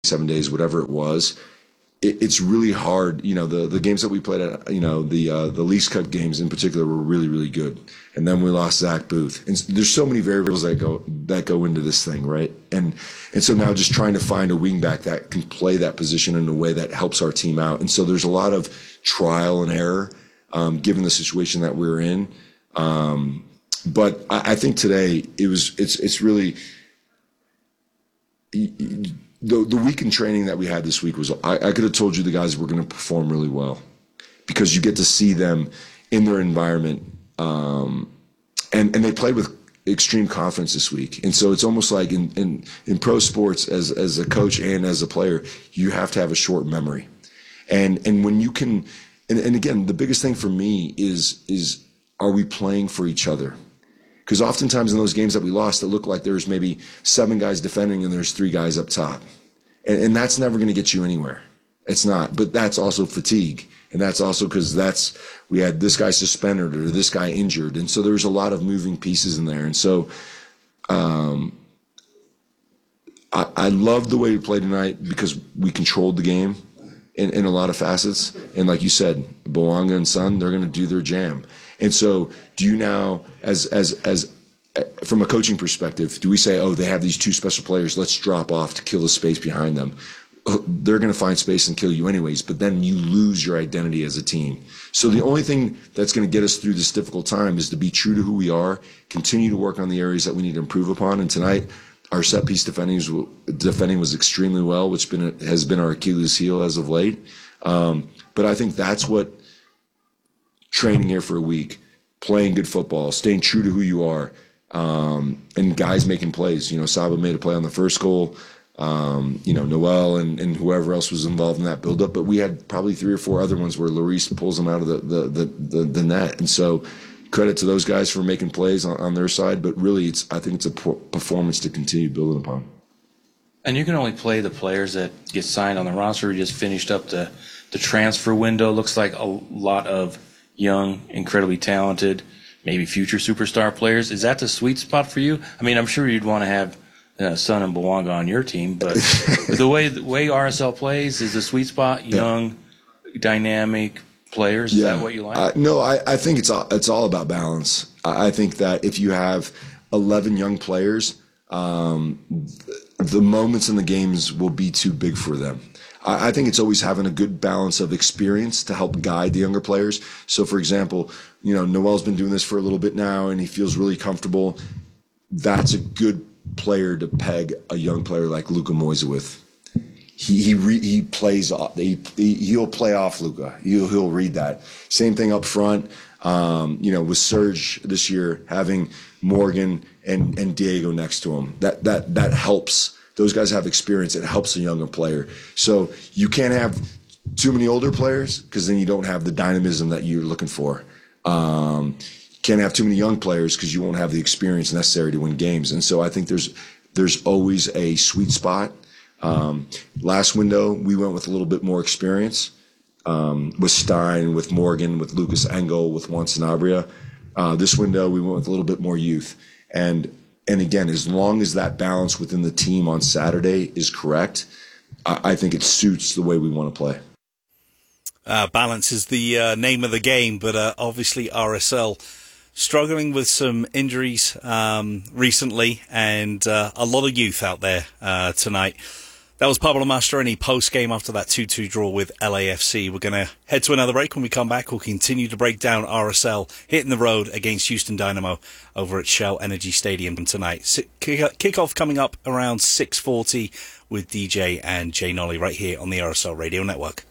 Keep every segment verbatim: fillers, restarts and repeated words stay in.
seven days, whatever it was, it, it's really hard. You know, the, the games that we played at, you know, the uh, the Leafs Cup games in particular were really, really good. And then we lost Zach Booth. And there's so many variables that go that go into this thing, right? And and so now just trying to find a wingback that can play that position in a way that helps our team out. And so there's a lot of trial and error, um, given the situation that we're in. Um, but I, I think today it was it's it's really the the week in training that we had this week was I, I could have told you the guys were going to perform really well because you get to see them in their environment. Um, and, and they played with extreme confidence this week. And so it's almost like in, in, in pro sports as, as a coach and as a player, you have to have a short memory. And, and when you can, and, and again, the biggest thing for me is, is are we playing for each other? Because oftentimes in those games that we lost, it looked like there's maybe seven guys defending and there's three guys up top. And, and that's never going to get you anywhere. It's not. But that's also fatigue. And that's also because that's, we had this guy suspended or this guy injured. And so there was a lot of moving pieces in there. And so um, I, I loved the way we played tonight because we controlled the game in, in a lot of facets. And like you said, Bouanga and Son, they're going to do their jam. And so do you now, as as as from a coaching perspective, do we say, oh, they have these two special players, let's drop off to kill the space behind them? They're going to find space and kill you anyways, but then you lose your identity as a team. So the only thing that's going to get us through this difficult time is to be true to who we are, continue to work on the areas that we need to improve upon. And tonight, our set piece defending was, defending was extremely well, which been, has been our Achilles heel as of late. Um, but I think that's what training here for a week, playing good football, staying true to who you are, um, and guys making plays. You know, Saba made a play on the first goal. Um, you know, Noel and, and whoever else was involved in that buildup. But we had probably three or four other ones where Lloris pulls them out of the, the, the, the, the net. And so credit to those guys for making plays on, on their side. But really, it's I think it's a performance to continue building upon. And you can only play the players that get signed on the roster. We just finished up the, the transfer window. Looks like a lot of young, incredibly talented, maybe future superstar players. Is that the sweet spot for you? I mean, I'm sure you'd want to have Uh, Son and Bouanga on your team, but the way the way R S L plays is the sweet spot. Young, yeah. dynamic players. Is yeah. that what you like? Uh, no, I, I think it's all, it's all about balance. I, I think that if you have eleven young players, um, the moments in the games will be too big for them. I, I think it's always having a good balance of experience to help guide the younger players. So, for example, you know, Noel's been doing this for a little bit now, and he feels really comfortable. That's a good player to peg a young player like Luka Moisa with. He he re, he plays off. He, he he'll play off Luka. He'll he'll read that. Same thing up front. Um, you know, with Serge this year having Morgan and and Diego next to him, that that that helps. Those guys have experience. It helps a younger player. So you can't have too many older players because then you don't have the dynamism that you're looking for. Um, Can't have too many young players because you won't have the experience necessary to win games. And so I think there's there's always a sweet spot. Um, last window, we went with a little bit more experience um, with Stein, with Morgan, with Lucas Engel, with Juan Sanabria. Uh, this window, we went with a little bit more youth. And and again, as long as that balance within the team on Saturday is correct, I, I think it suits the way we want to play. Uh, balance is the uh, name of the game, but uh, obviously R S L struggling with some injuries um, recently, and uh, a lot of youth out there uh, tonight. That was Pablo Mastroeni post-game after that two two draw with L A F C. We're going to head to another break. When we come back, we'll continue to break down R S L hitting the road against Houston Dynamo over at Shell Energy Stadium tonight. Kickoff coming up around six forty with D J and Jay Nolly right here on the R S L Radio Network.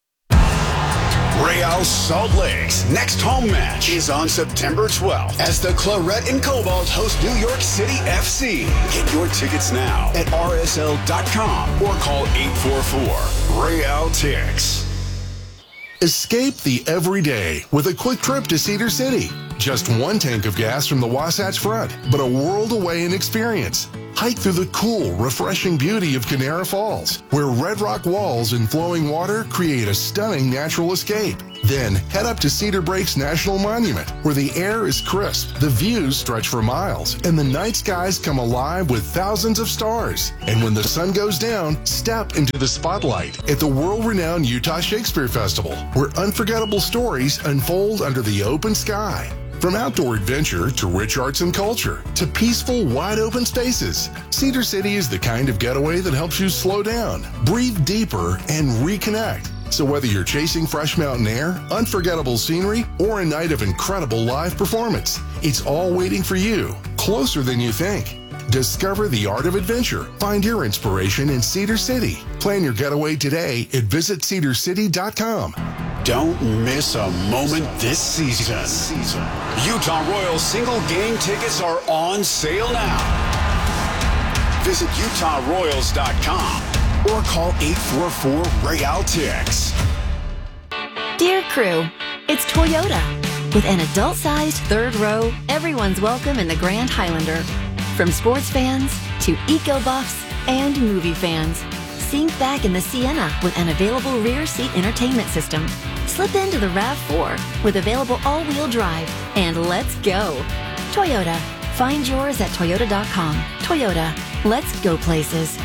Real Salt Lake's next home match is on September twelfth as the Claret and Cobalt host New York City F C. Get your tickets now at R S L dot com or call eight four four Real Tix. Escape the everyday with a quick trip to Cedar City. just one tank of gas from the Wasatch Front, but a world away in experience. Hike through the cool, refreshing beauty of Canara Falls, where red rock walls and flowing water create a stunning natural escape. Then head up to Cedar Breaks National Monument, where the air is crisp, the views stretch for miles, and the night skies come alive with thousands of stars. And when the sun goes down, step into the spotlight at the world-renowned Utah Shakespeare Festival, where unforgettable stories unfold under the open sky. From outdoor adventure to rich arts and culture to peaceful, wide-open spaces, Cedar City is the kind of getaway that helps you slow down, breathe deeper, and reconnect. So whether you're chasing fresh mountain air, unforgettable scenery, or a night of incredible live performance, it's all waiting for you, closer than you think. Discover the art of adventure. Find your inspiration in Cedar City. Plan your getaway today at visit cedar city dot com. Don't miss a moment this season. Utah Royals single game tickets are on sale now. Visit utah royals dot com or call eight four four real tix. Dear crew, it's Toyota. With an adult-sized third row, everyone's welcome in the Grand Highlander. From sports fans to eco-buffs and movie fans, sink back in the Sienna with an available rear seat entertainment system. Slip into the RAV four with available all-wheel drive, and let's go. Toyota. Find yours at toyota dot com. Toyota. Let's go places.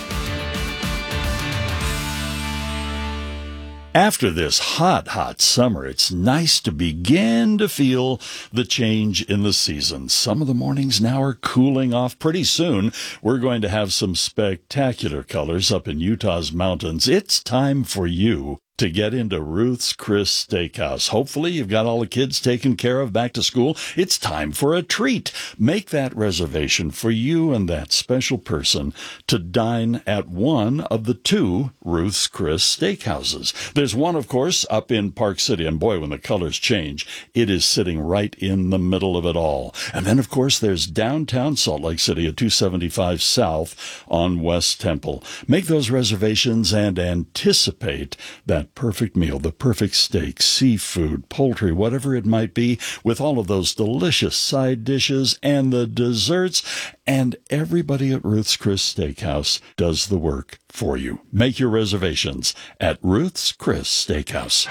After this hot, hot summer, it's nice to begin to feel the change in the season. Some of the mornings now are cooling off. Pretty soon, we're going to have some spectacular colors up in Utah's mountains. It's time for you to get into Ruth's Chris Steakhouse. Hopefully, you've got all the kids taken care of back to school. It's time for a treat. Make that reservation for you and that special person to dine at one of the two Ruth's Chris Steakhouses. There's one, of course, up in Park City, and boy, when the colors change, it is sitting right in the middle of it all. And then, of course, there's downtown Salt Lake City at two seventy-five South on West Temple. Make those reservations and anticipate that perfect meal, the perfect steak, seafood, poultry, whatever it might be, with all of those delicious side dishes and the desserts. And everybody at Ruth's Chris Steakhouse does the work for you. Make your reservations at Ruth's Chris Steakhouse.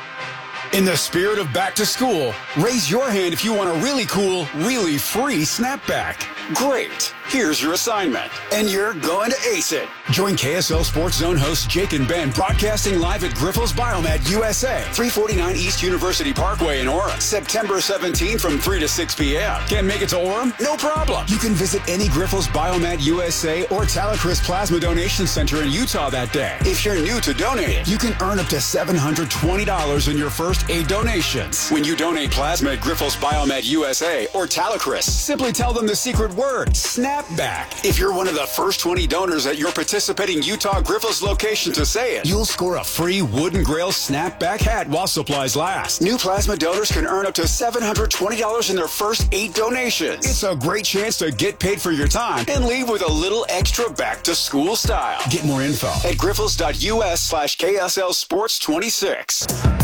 In the spirit of back to school, raise your hand if you want a really cool, really free snapback. Great. Here's your assignment, and you're going to ace it. Join K S L Sports Zone hosts Jake and Ben broadcasting live at Grifols Biomed U S A, three forty-nine East University Parkway in Orem, September seventeenth from three to six p.m. Can't make it to Orem? No problem. You can visit any Grifols Biomed U S A or Talacris Plasma Donation Center in Utah that day. If you're new to donating, you can earn up to seven hundred twenty dollars in your first eight donations. When you donate plasma at Grifols Biomed U S A or Talacris, simply tell them the secret word, SNAP. Back. If you're one of the first twenty donors at your participating Utah Grifols location to say it, you'll score a free Wooden Grail snapback hat while supplies last. New plasma donors can earn up to seven hundred twenty dollars in their first eight donations. It's a great chance to get paid for your time and leave with a little extra back to school style. Get more info at grifols.us slash KSL Sports 26.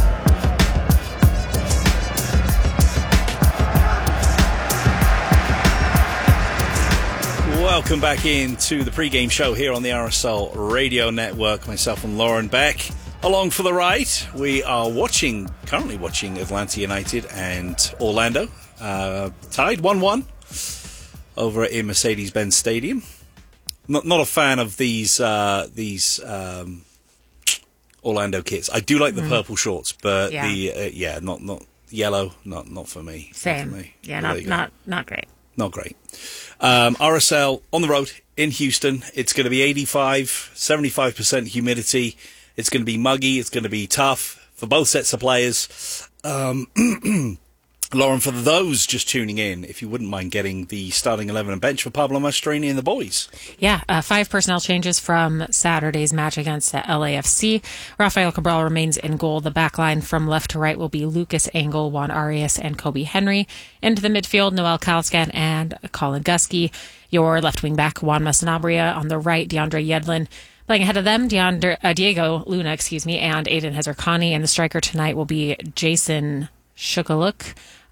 Welcome back into the pregame show here on the R S L Radio Network. Myself and Lauren Beck along for the ride. We are watching, currently watching Atlanta United and Orlando uh, tied one one over in Mercedes-Benz Stadium. Not not a fan of these uh, these um, Orlando kits. I do like the mm. purple shorts, but yeah. the uh, yeah, not not yellow, not not for me. Same. Not for me. Yeah, well, not not not great. Not great. Um, R S L on the road in Houston. It's going to be eighty-five, seventy-five percent humidity. It's going to be muggy. It's going to be tough for both sets of players. Um, Lauren, for those just tuning in, if you wouldn't mind getting the starting eleven and bench for Pablo Mastroeni and the boys. Yeah, uh, five personnel changes from Saturday's match against the L A F C. Rafael Cabral remains in goal. The back line from left to right will be Lucas Engel, Juan Arias, and Kobe Henry. Into the midfield, Noel Kalskat and Colin Gusky. Your left wing back, Juan Masanabria. On the right, DeAndre Yedlin. Playing ahead of them, DeAndre, uh, Diego Luna, excuse me, and Aiden Hezarkhani. And the striker tonight will be Jason Shukaluk.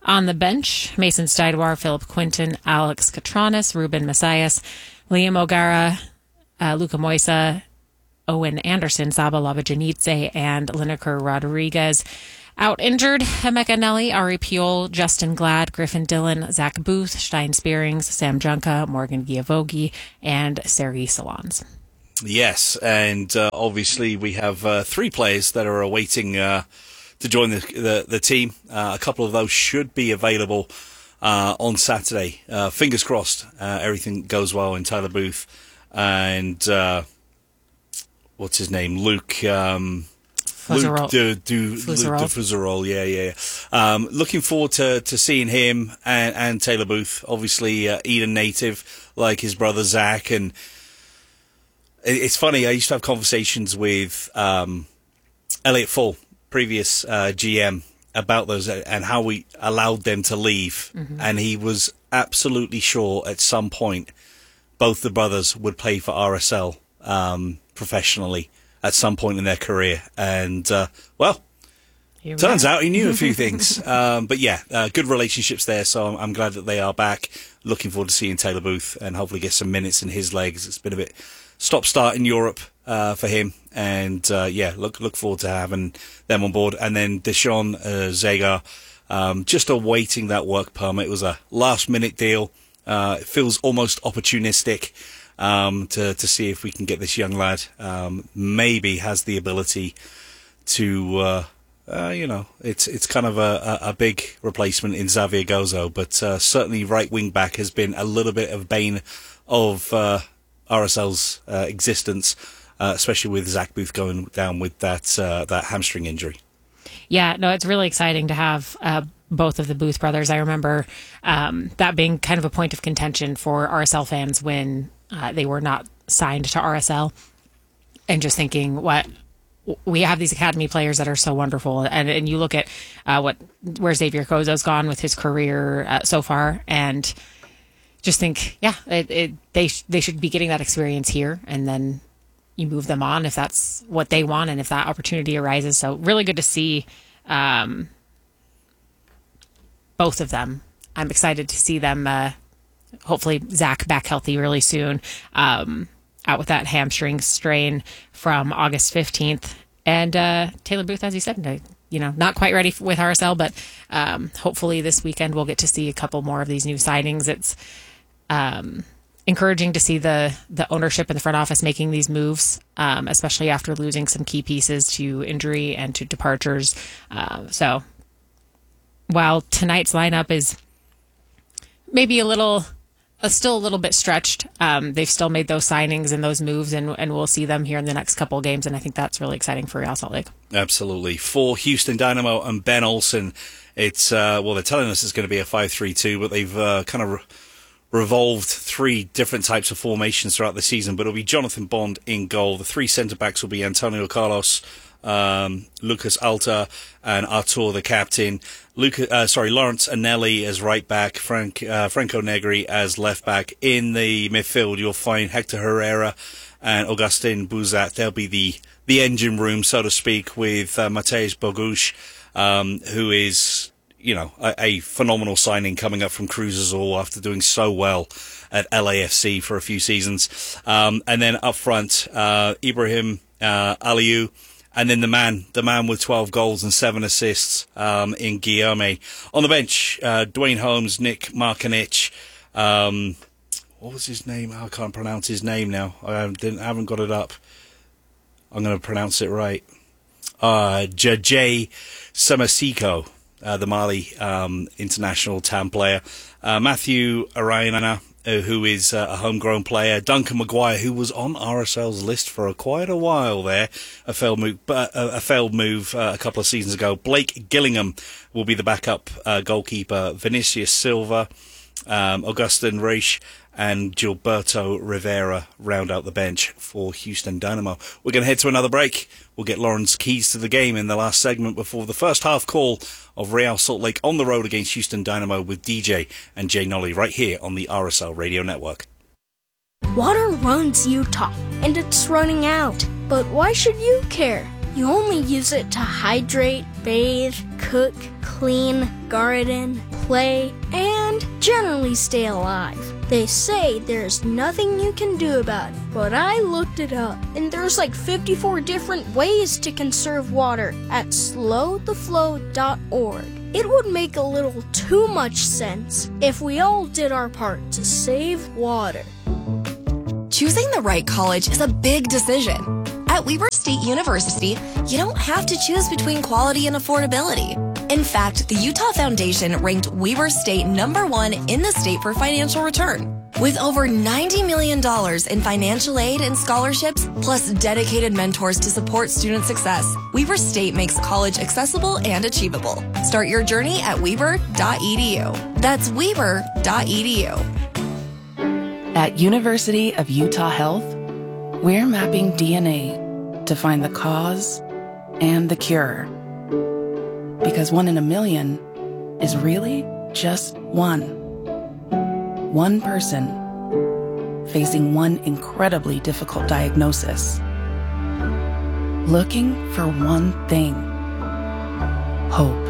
On the bench, Mason Stidewar, Philip Quinton, Alex Katranis, Ruben Messias, Liam O'Gara, uh, Luca Moisa, Owen Anderson, Saba Labajanidze, and Lineker Rodriguez. Out injured, Emeka Nelly, Ari Piol, Justin Glad, Griffin Dillon, Zach Booth, Stein Spearings, Sam Junka, Morgan Giavogi, and Sergei Salons. Yes, and uh, obviously we have uh, three players that are awaiting uh, to join the the, the team. Uh, a couple of those should be available uh, on Saturday. Uh, fingers crossed, uh, everything goes well in Tyler Booth and uh, what's his name, Luke. Um, Luke Du, Du, Luke de Fuzerol, yeah, yeah. Um, looking forward to, to seeing him and, and Taylor Booth. Obviously, uh, Eden native, like his brother Zach. And it, it's funny, I used to have conversations with um, Elliot Full, previous uh, G M, about those and how we allowed them to leave. Mm-hmm. And he was absolutely sure at some point both the brothers would play for R S L um, professionally at some point in their career. And, uh, well, Here turns out he knew a few things. Um, but, yeah, uh, good relationships there, so I'm, I'm glad that they are back. Looking forward to seeing Taylor Booth and hopefully get some minutes in his legs. It's been a bit stop-start in Europe uh, for him. And, uh, yeah, look look forward to having them on board. And then Deshaun uh, Zagar, um, just awaiting that work permit. It was a last-minute deal. Uh, it feels almost opportunistic. Um, to, to see if we can get this young lad, um, maybe has the ability to, uh, uh, you know, it's it's kind of a, a, a big replacement in Xavier Gozo, but uh, certainly right wing back has been a little bit of bane of uh, R S L's uh, existence, uh, especially with Zach Booth going down with that uh, that hamstring injury. Yeah, no, it's really exciting to have uh, both of the Booth brothers. I remember um, that being kind of a point of contention for R S L fans when Uh, they were not signed to R S L, and just thinking, what we have these academy players that are so wonderful, and and you look at uh, what where Xavier Gozo's gone with his career uh, so far, and just think, yeah, it, it, they sh- they should be getting that experience here, and then you move them on if that's what they want, and if that opportunity arises. So really good to see um, both of them. I'm excited to see them. Uh, Hopefully Zach back healthy really soon, um, out with that hamstring strain from August fifteenth. And uh, Taylor Booth, as you said, you know, not quite ready with R S L, but um, hopefully this weekend we'll get to see a couple more of these new signings. It's um, encouraging to see the the ownership in the front office making these moves, um, especially after losing some key pieces to injury and to departures. Uh, so while tonight's lineup is maybe a little... Uh, still a little bit stretched. Um, they've still made those signings and those moves, and, and we'll see them here in the next couple of games, and I think that's really exciting for Real Salt Lake. Absolutely. For Houston Dynamo and Ben Olsen, it's, uh, well, they're telling us it's going to be a five three two, but they've uh, kind of re- revolved three different types of formations throughout the season, but it'll be Jonathan Bond in goal. The three centre-backs will be Antonio Carlos, um, Lucas Alta, and Artur, the captain. Luca, uh, sorry, Lawrence Anelli as right back, Frank, uh, Franco Negri as left back. In the midfield, you'll find Hector Herrera and Augustin Buzat. They'll be the, the engine room, so to speak, with uh, Mateusz Bogusz, um, who is, you know, a, a phenomenal signing coming up from Cruz Azul after doing so well at L A F C for a few seasons. Um, and then up front, uh, Ibrahim uh, Aliou. And then the man, the man with twelve goals and seven assists, um, in Guillaume. On the bench, uh, Dwayne Holmes, Nick Markanich, um, what was his name? I can't pronounce his name now. I didn't, I haven't got it up. I'm going to pronounce it right. Uh, Jajay Samasiko, uh, the Mali, um, international T A M player. Uh, Matthew Arayana, Uh, who is uh, a homegrown player, Duncan Maguire, who was on R S L's list for a, quite a while there, a failed move, but uh, a failed move uh, a couple of seasons ago. Blake Gillingham will be the backup uh, goalkeeper. Vinicius Silva, um, Augustin Reich, and Gilberto Rivera round out the bench for Houston Dynamo. We're going to head to another break. We'll get Lauren's keys to the game in the last segment before the first half call of Real Salt Lake on the road against Houston Dynamo with D J and Jay Nolly right here on the R S L Radio Network. Water runs Utah, and it's running out. But why should you care? You only use it to hydrate, bathe, cook, clean, garden, play, and generally stay alive. They say there's nothing you can do about it, but I looked it up, and there's like fifty-four different ways to conserve water at slow the flow dot org. It would make a little too much sense if we all did our part to save water. Choosing the right college is a big decision. At Weber State University, you don't have to choose between quality and affordability. In fact, the Utah Foundation ranked Weber State number one in the state for financial return. With over ninety million dollars in financial aid and scholarships, plus dedicated mentors to support student success, Weber State makes college accessible and achievable. Start your journey at weber dot e d u. That's weber dot e d u. At University of Utah Health, we're mapping D N A to find the cause and the cure. Because one in a million is really just one. One person facing one incredibly difficult diagnosis. Looking for one thing. Hope.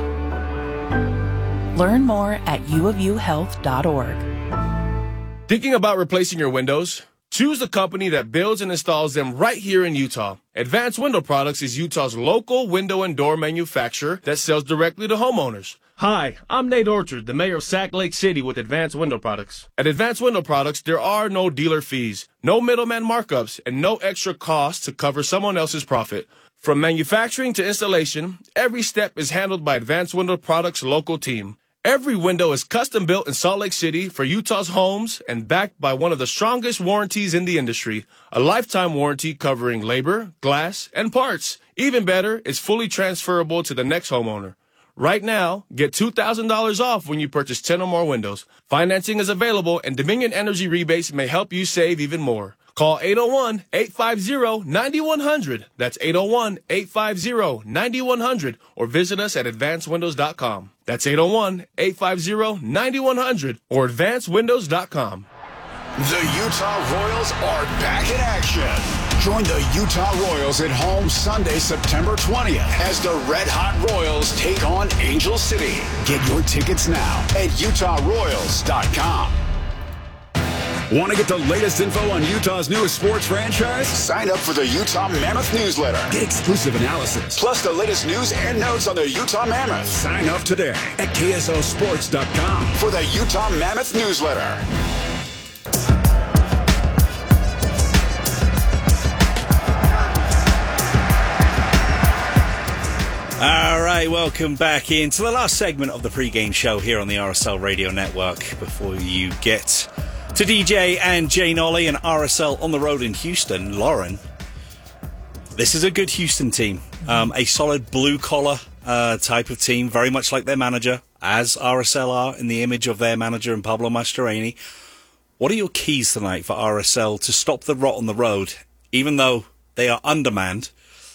Learn more at u of u health dot org. Thinking about replacing your windows? Choose the company that builds and installs them right here in Utah. Advanced Window Products is Utah's local window and door manufacturer that sells directly to homeowners. Hi, I'm Nate Orchard, the mayor of Sac Lake City with Advanced Window Products. At Advanced Window Products, there are no dealer fees, no middleman markups, and no extra costs to cover someone else's profit. From manufacturing to installation, every step is handled by Advanced Window Products' local team. Every window is custom built in Salt Lake City for Utah's homes and backed by one of the strongest warranties in the industry, a lifetime warranty covering labor, glass, and parts. Even better, it's fully transferable to the next homeowner. Right now, get two thousand dollars off when you purchase ten or more windows. Financing is available and Dominion Energy rebates may help you save even more. Call eight oh one, eight five zero, nine one zero zero. That's eight oh one, eight five zero, nine one zero zero or visit us at advanced windows dot com. That's eight oh one, eight five zero, nine one zero zero or advanced windows dot com. The Utah Royals are back in action. Join the Utah Royals at home Sunday, September twentieth as the Red Hot Royals take on Angel City. Get your tickets now at utah royals dot com. Want to get the latest info on Utah's newest sports franchise? Sign up for the Utah Mammoth newsletter. Get exclusive analysis, plus the latest news and notes on the Utah Mammoth. Sign up today at k s l sports dot com for the Utah Mammoth newsletter. All right, welcome back into the last segment of the pregame show here on the R S L Radio Network. Before you get to D J and Jay Nolly and R S L on the road in Houston, Lauren, this is a good Houston team. Um, a solid blue-collar uh, type of team, very much like their manager, as R S L are in the image of their manager and Pablo Mastroeni. What are your keys tonight for R S L to stop the rot on the road, even though they are undermanned,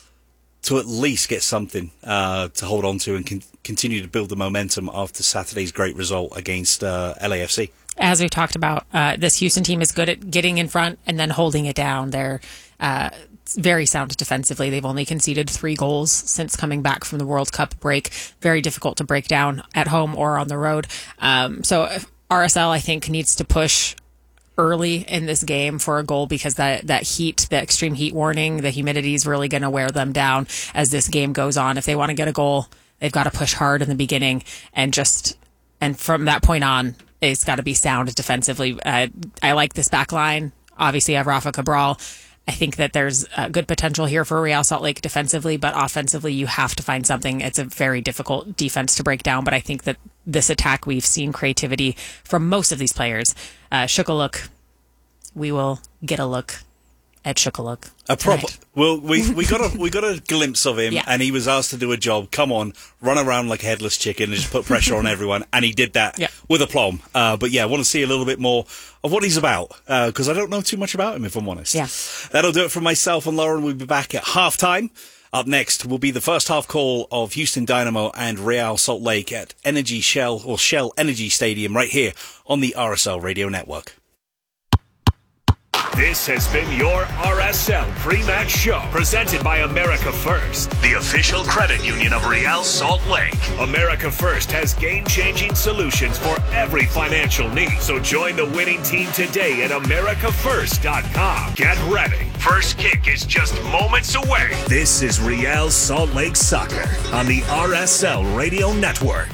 to at least get something uh, to hold on to and con- continue to build the momentum after Saturday's great result against uh, L A F C? As we've talked about, uh, this Houston team is good at getting in front and then holding it down. They're uh, very sound defensively. They've only conceded three goals since coming back from the World Cup break. Very difficult to break down at home or on the road. Um, so R S L, I think, needs to push early in this game for a goal because that, that heat, the extreme heat warning, the humidity is really going to wear them down as this game goes on. If they want to get a goal, they've got to push hard in the beginning and just, and from that point on, it's got to be sound defensively. Uh, I like this back line. Obviously, I have Rafa Cabral. I think that there's uh, good potential here for Real Salt Lake defensively, but offensively, you have to find something. It's a very difficult defense to break down, but I think that this attack, we've seen creativity from most of these players. Uh, Shukaluk, we will get a look at Shukaluk. A proper. Well, we we got a we got a glimpse of him, yeah. And he was asked to do a job. Come on, run around like a headless chicken and just put pressure on everyone, and he did that yeah. with aplomb. Uh, but yeah, I want to see a little bit more of what he's about because uh, I don't know too much about him, if I'm honest. Yeah. That'll do it from myself and Lauren. We'll be back at halftime. Up next will be the first half call of Houston Dynamo and Real Salt Lake at Energy Shell or Shell Energy Stadium right here on the R S L Radio Network. This has been your R S L pre-match show, presented by America First, the official credit union of Real Salt Lake. America First has game-changing solutions for every financial need. So join the winning team today at america first dot com. Get ready. First kick is just moments away. This is Real Salt Lake Soccer on the R S L Radio Network.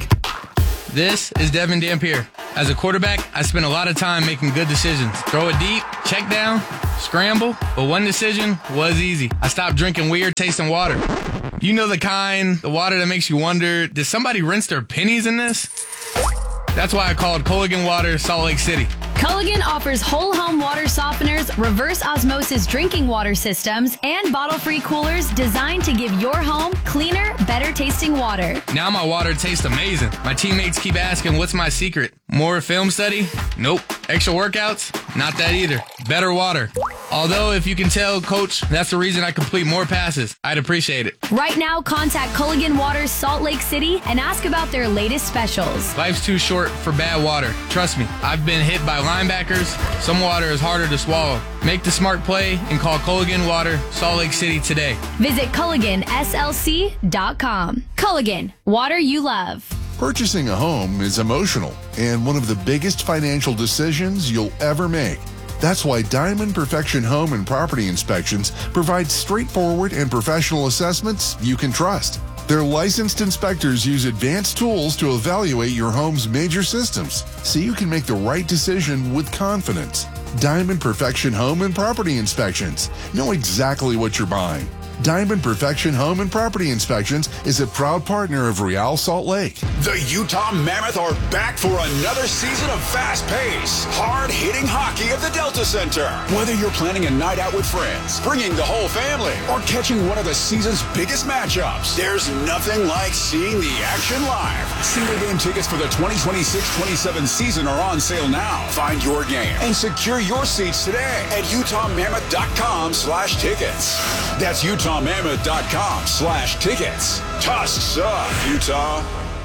This is Devin Dampier. As a quarterback, I spend a lot of time making good decisions. Throw it deep, check down, scramble, but one decision was easy. I stopped drinking weird tasting water. You know the kind, the water that makes you wonder, did somebody rinse their pennies in this? That's why I called Culligan Water Salt Lake City. Culligan offers whole home water softeners, reverse osmosis drinking water systems, and bottle-free coolers designed to give your home cleaner, better tasting water. Now my water tastes amazing. My teammates keep asking, what's my secret? More film study? Nope. Extra workouts? Not that either. Better water. Although, if you can tell, Coach, that's the reason I complete more passes. I'd appreciate it. Right now, contact Culligan Water Salt Lake City and ask about their latest specials. Life's too short for bad water. Trust me, I've been hit by linebackers. Some water is harder to swallow. Make the smart play and call Culligan Water Salt Lake City today. Visit Culligan S L C dot com. Culligan, water you love. Purchasing a home is emotional and one of the biggest financial decisions you'll ever make. That's why Diamond Perfection Home and Property Inspections provide straightforward and professional assessments you can trust. Their licensed inspectors use advanced tools to evaluate your home's major systems so you can make the right decision with confidence. Diamond Perfection Home and Property Inspections. Know exactly what you're buying. Diamond Perfection Home and Property Inspections is a proud partner of Real Salt Lake. The Utah Mammoth are back for another season of fast-paced, hard-hitting hockey at the Delta Center. Whether you're planning a night out with friends, bringing the whole family, or catching one of the season's biggest matchups, there's nothing like seeing the action live. Single-game tickets for the twenty twenty-six twenty-seven season are on sale now. Find your game and secure your seats today at utah mammoth dot com slash tickets. That's Utah. utah mammoth dot com slash tickets. Tusks up, Utah.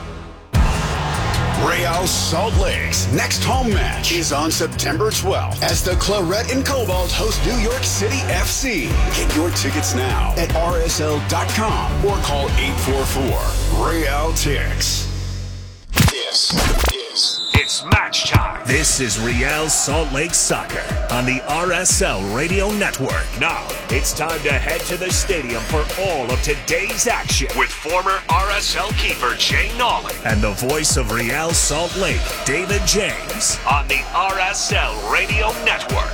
Real Salt Lake's next home match is on September twelfth as the Claret and Cobalt host New York City F C. Get your tickets now at R S L dot com or call eight four four Real Tix. This is It's match time. This is Real Salt Lake Soccer on the R S L Radio Network. Now, it's time to head to the stadium for all of today's action with former R S L keeper Jay Nolly and the voice of Real Salt Lake, David James, on the R S L Radio Network.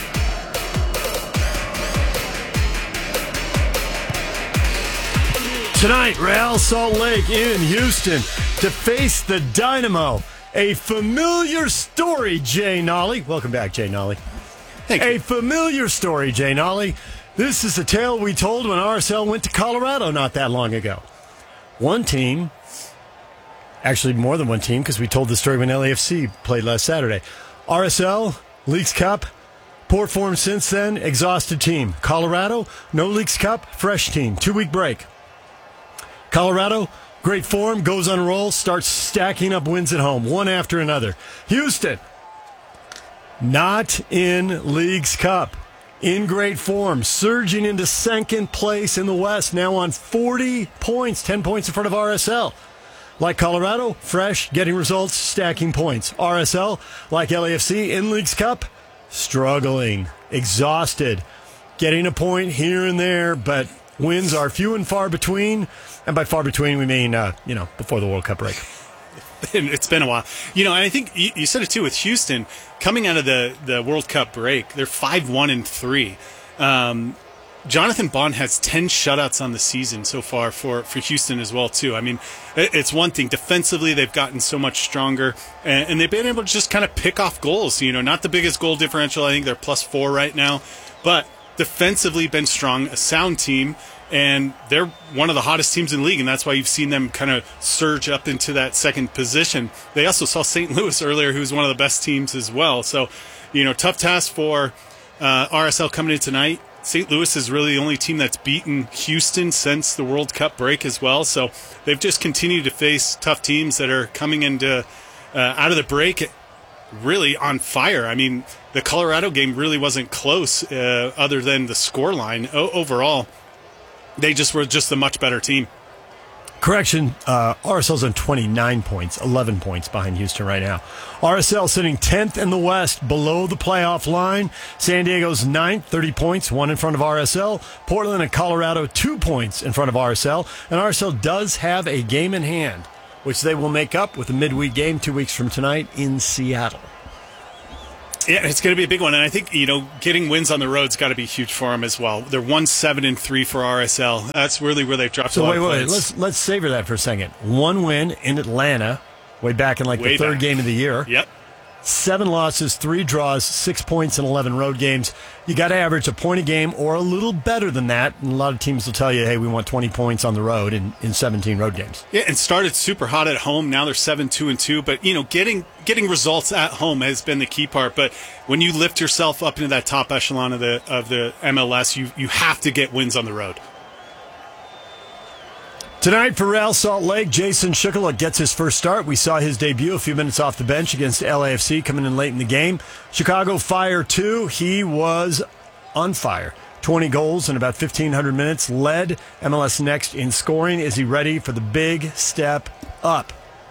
Tonight, Real Salt Lake in Houston to face the Dynamo. A familiar story, Jay Nolly. Welcome back, Jay Nolly. Thank you. A familiar story, Jay Nolly. This is a tale we told when R S L went to Colorado not that long ago. One team, actually more than one team, because we told the story when L A F C played last Saturday. R S L, Leagues Cup, poor form since then, exhausted team. Colorado, no Leagues Cup, fresh team, two-week break. Colorado, great form, goes on a roll, starts stacking up wins at home, one after another. Houston, not in Leagues Cup, in great form, surging into second place in the West, now on forty points, ten points in front of R S L. Like Colorado, fresh, getting results, stacking points. R S L, like L A F C, in Leagues Cup, struggling, exhausted, getting a point here and there, but wins are few and far between. And by far between, we mean, uh, you know, before the World Cup break. It's been a while. You know, and I think you, you said it too with Houston. Coming out of the, the World Cup break, they're five one and three. Um, Jonathan Bond has ten shutouts on the season so far for, for Houston as well, too. I mean, it, it's one thing. Defensively, they've gotten so much stronger, and, and they've been able to just kind of pick off goals. You know, not the biggest goal differential. I think they're plus four right now. But defensively, been strong, a sound team. And they're one of the hottest teams in the league, and that's why you've seen them kind of surge up into that second position. They also saw Saint Louis earlier, who's one of the best teams as well. So, you know, tough task for uh, R S L coming in tonight. Saint Louis is really the only team that's beaten Houston since the World Cup break as well. So they've just continued to face tough teams that are coming into uh, out of the break really on fire. I mean, the Colorado game really wasn't close uh, other than the scoreline. O- overall, they just were just a much better team. Correction, uh, R S L's on twenty-nine points, eleven points behind Houston right now. R S L sitting tenth in the West, below the playoff line. San Diego's ninth, thirty points, one in front of R S L. Portland and Colorado, two points in front of R S L. And R S L does have a game in hand, which they will make up with a midweek game two weeks from tonight in Seattle. Yeah, it's going to be a big one, and I think, you know, getting wins on the road's got to be huge for them as well. They're one seven and three for R S L. That's really where they've dropped. So a lot wait, of wait, points. let's let's savor that for a second. One win in Atlanta, way back in like Way the third back. game of the year. Yep. Seven losses, three draws, six points in eleven road games. You got to average a point a game or a little better than that. And a lot of teams will tell you, hey, we want twenty points on the road in, in seventeen road games. Yeah, and started super hot at home. Now they're seven two and two. But you know, getting getting results at home has been the key part. But when you lift yourself up into that top echelon of the of the M L S, you you have to get wins on the road. Tonight for Real Salt Lake, Jason Shukaluk gets his first start. We saw his debut a few minutes off the bench against L A F C coming in late in the game. Chicago Fire two, he was on fire. twenty goals in about fifteen hundred minutes, led M L S Next in scoring. Is he ready for the big step up?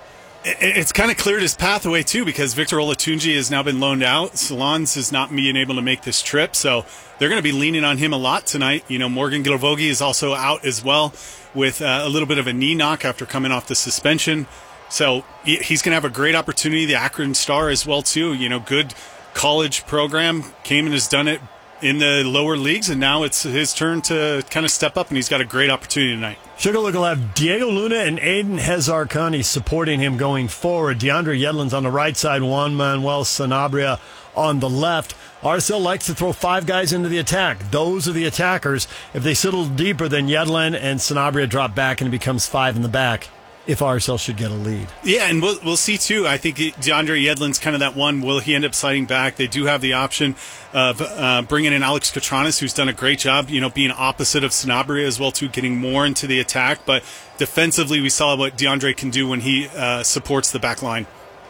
It's kind of cleared his pathway, too, because Victor Olatunji has now been loaned out. Salons is not being able to make this trip, so they're going to be leaning on him a lot tonight. You know, Morgan Gilvogi is also out as well with uh, a little bit of a knee knock after coming off the suspension. So he's going to have a great opportunity. The Akron Star as well, too. You know, good college program. Came and has done it in the lower leagues, and now it's his turn to kind of step up, and he's got a great opportunity tonight. Sugarlook will have Diego Luna and Aiden Hezarkani supporting him going forward. DeAndre Yedlin's on the right side, Juan Manuel Sanabria on the left. R S L likes to throw five guys into the attack. Those are the attackers. If they sit a little deeper, then Yedlin and Sanabria drop back, and it becomes five in the back if R S L should get a lead. Yeah, and we'll we'll see, too. I think DeAndre Yedlin's kind of that one. Will he end up sliding back? They do have the option of uh, bringing in Alex Katranis, who's done a great job, you know, being opposite of Sanabria as well, too, getting more into the attack. But defensively, we saw what DeAndre can do when he uh, supports the back line.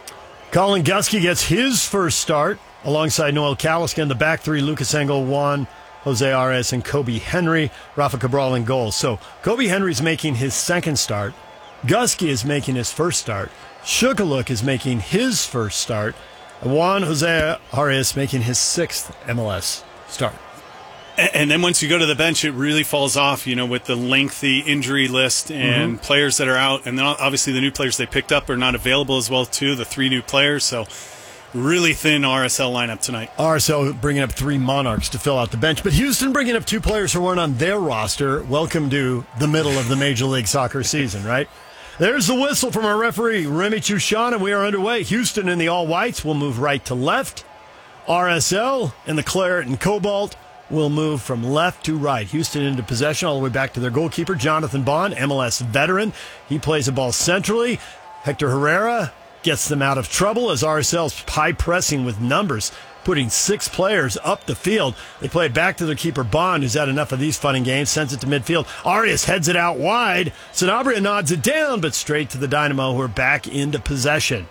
Colin Gusky gets his first start alongside Noel Caliscan. The back three, Lucas Engel, Juan, Jose Arias, and Kobe Henry. Rafa Cabral in goal. So Kobe Henry's making his second start. Gusky is making his first start. Shukaluk is making his first start. Juan Jose Arias making his sixth M L S start. And then once you go to the bench, it really falls off, you know, with the lengthy injury list and Mhm. players that are out. And then obviously the new players they picked up are not available as well, too, the three new players. So really thin R S L lineup tonight. R S L bringing up three Monarchs to fill out the bench, but Houston bringing up two players who weren't on their roster. Welcome to the middle of the Major League Soccer season, right? There's the whistle from our referee, Remy Chouchan, and we are underway. Houston in the all-whites will move right to left. R S L in the claret and cobalt will move from left to right. Houston into possession all the way back to their goalkeeper, Jonathan Bond, M L S veteran. He plays the ball centrally. Hector Herrera gets them out of trouble as R S L's high pressing with numbers, putting six players up the field. They play it back to their keeper, Bond, who's had enough of these fun and games, sends it to midfield. Arias heads it out wide. Sanabria nods it down, but straight to the Dynamo, who are back into possession.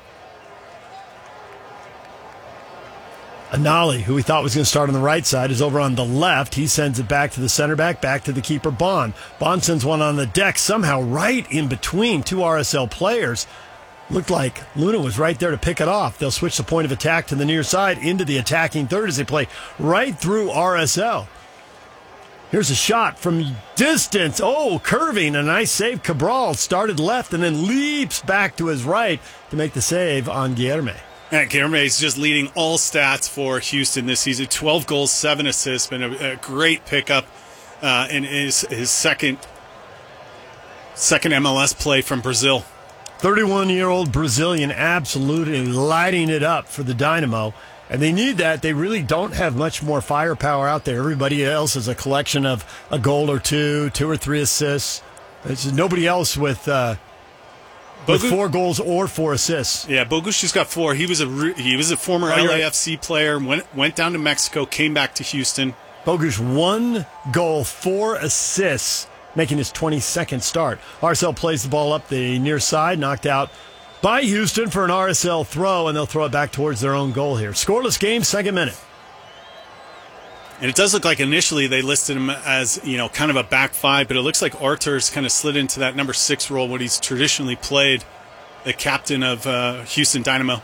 Anali, who we thought was going to start on the right side, is over on the left. He sends it back to the center back, back to the keeper, Bond. Bond sends one on the deck, somehow right in between two R S L players. Looked like Luna was right there to pick it off. They'll switch the point of attack to the near side into the attacking third as they play right through R S L. Here's a shot from distance. Oh, curving. A nice save. Cabral started left and then leaps back to his right to make the save on Guilherme. And Guilherme is just leading all stats for Houston this season. twelve goals, seven assists. Been a, a great pickup uh, in his, his second, second M L S play from Brazil. thirty-one-year-old Brazilian absolutely lighting it up for the Dynamo. And they need that. They really don't have much more firepower out there. Everybody else is a collection of a goal or two, two or three assists. There's nobody else with, uh, with Bogu- four goals or four assists. Yeah, Bogusz has got four. He was a re- he was a former Oh, you're L A F C player. Went went down to Mexico, came back to Houston. Bogusz, one goal, four assists, making his twenty-second start. R S L plays the ball up the near side, knocked out by Houston for an R S L throw, and they'll throw it back towards their own goal here. Scoreless game, second minute. And it does look like initially they listed him as, you know, kind of a back five, but it looks like Artur's kind of slid into that number six role, what he's traditionally played, the captain of uh, Houston Dynamo.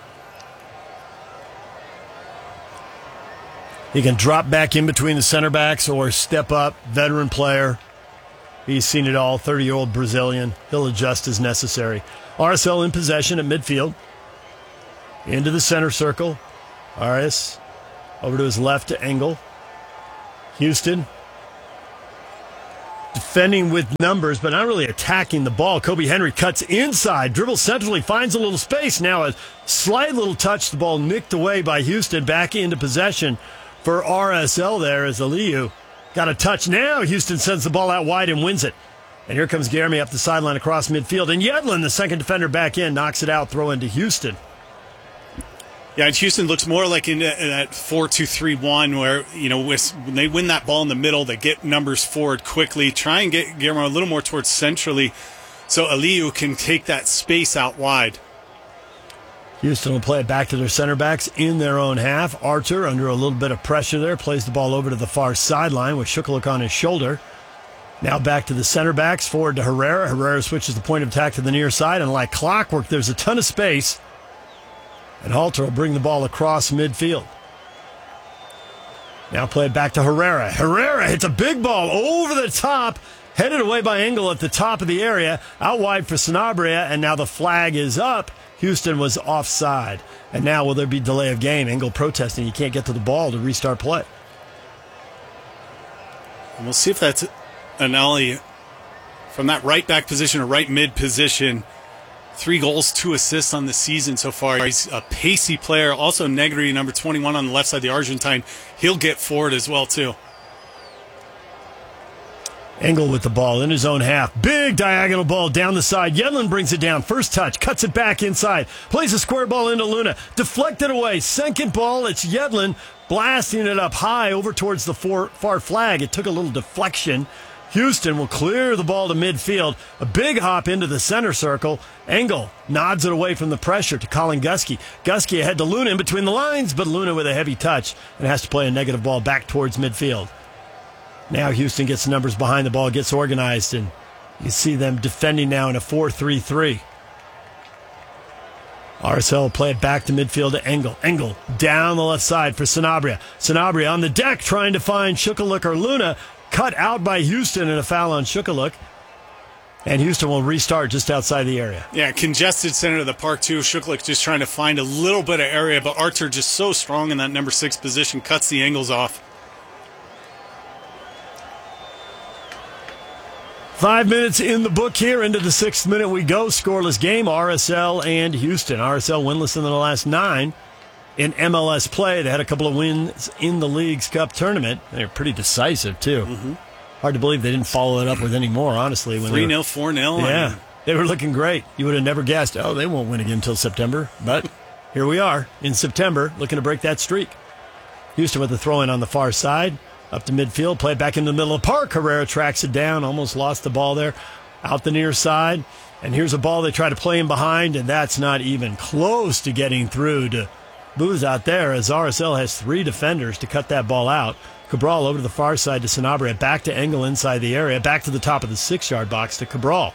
He can drop back in between the center backs or step up, veteran player. He's seen it all, thirty-year-old Brazilian. He'll adjust as necessary. R S L in possession at midfield. Into the center circle. Arias over to his left to Engel. Houston defending with numbers, but not really attacking the ball. Kobe Henry cuts inside, dribbles centrally, finds a little space. Now a slight little touch, the ball nicked away by Houston, back into possession for R S L there as Aliyu got a touch. Now Houston sends the ball out wide and wins it. And here comes Guilherme up the sideline across midfield. And Yedlin, the second defender, back in, knocks it out, throw into Houston. Yeah, and Houston looks more like in that four two three one where, you know, when they win that ball in the middle, they get numbers forward quickly, try and get Guillermo a little more towards centrally so Aliyu can take that space out wide. Houston will play it back to their center backs in their own half. Artur, under a little bit of pressure there, plays the ball over to the far sideline with Shukuluk on his shoulder. Now back to the center backs, forward to Herrera. Herrera switches the point of attack to the near side, and like clockwork, there's a ton of space. And Halter will bring the ball across midfield. Now play it back to Herrera. Herrera hits a big ball over the top, headed away by Engel at the top of the area, out wide for Sanabria, and now the flag is up. Houston was offside. And now will there be delay of game? Engel protesting he can't get to the ball to restart play. And we'll see if that's an alley from that right back position or right mid position. Three goals, two assists on the season so far. He's a pacey player. Also Negri, number twenty-one on the left side, the Argentine. He'll get forward as well, too. Engel with the ball in his own half. Big diagonal ball down the side. Yedlin brings it down. First touch. Cuts it back inside. Plays a square ball into Luna. Deflected away. Second ball. It's Yedlin blasting it up high over towards the far, far flag. It took a little deflection. Houston will clear the ball to midfield. A big hop into the center circle. Engel nods it away from the pressure to Colin Gusky. Gusky ahead to Luna in between the lines, but Luna with a heavy touch and has to play a negative ball back towards midfield. Now Houston gets numbers behind the ball, gets organized, and you see them defending now in a four three three. R S L will play it back to midfield to Engel. Engel down the left side for Sanabria. Sanabria on the deck trying to find Shukuluk or Luna. Cut out by Houston and a foul on Shukuluk. And Houston will restart just outside the area. Yeah, congested center of the park, too. Shukuluk just trying to find a little bit of area, but Artur just so strong in that number six position, cuts the angles off. Five minutes in the book here. Into the sixth minute we go. Scoreless game, R S L and Houston. R S L winless in the last nine in M L S play. They had a couple of wins in the League's Cup tournament. They're pretty decisive, too. Mm-hmm. Hard to believe they didn't follow it up with any more, honestly. three nil, four nil. Yeah, I mean. They were looking great. You would have never guessed, oh, they won't win again until September. But here we are in September, looking to break that streak. Houston with the throw-in on the far side. Up to midfield, play it back in the middle of the park. Herrera tracks it down, almost lost the ball there. Out the near side. And here's a ball they try to play in behind, and that's not even close to getting through to Booz out there, as R S L has three defenders to cut that ball out. Cabral over to the far side to Sanabria, back to Engel inside the area, back to the top of the six-yard box to Cabral.